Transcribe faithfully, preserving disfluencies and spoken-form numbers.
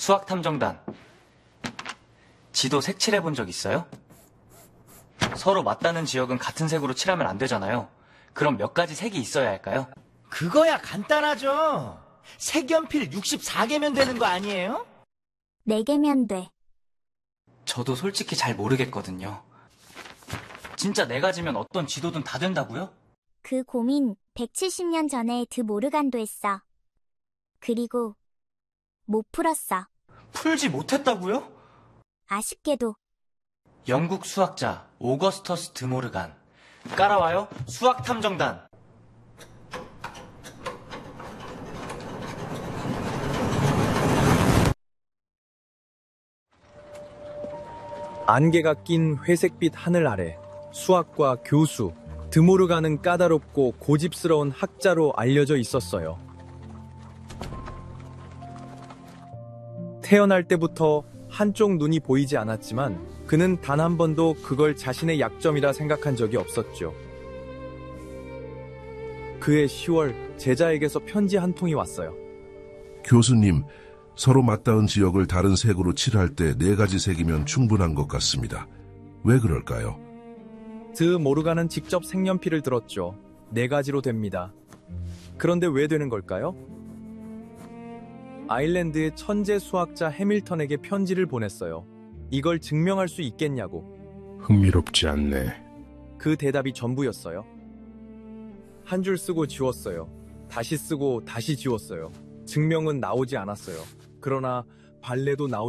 수학탐정단. 지도 색칠해 본 적 있어요? 서로 맞닿는 지역은 같은 색으로 칠하면 안 되잖아요. 그럼 몇 가지 색이 있어야 할까요? 그거야 간단하죠. 색연필 육십사 개면 되는 거 아니에요? 네 개면 돼. 저도 솔직히 잘 모르겠거든요. 진짜 네 가지면 어떤 지도든 다 된다고요? 그 고민 백칠십 년 전에 드모르간도 했어. 그리고 못 풀었어. 풀지 못했다고요? 아쉽게도. 영국 수학자 오거스터스 드모르간. 깔아와요, 수학탐정단. 안개가 낀 회색빛 하늘 아래 수학과 교수 드모르간은 까다롭고 고집스러운 학자로 알려져 있었어요. 태어날 때부터 한쪽 눈이 보이지 않았지만 그는 단 한 번도 그걸 자신의 약점이라 생각한 적이 없었죠. 그해 시월 제자에게서 편지 한 통이 왔어요. 교수님, 서로 맞닿은 지역을 다른 색으로 칠할 때 네 가지 색이면 충분한 것 같습니다. 왜 그럴까요? 드모르간은 직접 색연필을 들었죠. 네 가지로 됩니다. 그런데 왜 되는 걸까요? 아일랜드의 천재 수학자 해밀턴에게 편지를 보냈어요. 이걸 증명할 수 있겠냐고. 흥미롭지 않네. 그 대답이 전부였어요. 한 줄 쓰고 지웠어요. 다시 쓰고 다시 지웠어요. 증명은 나오지 않았어요. 그러나 발레도 나오지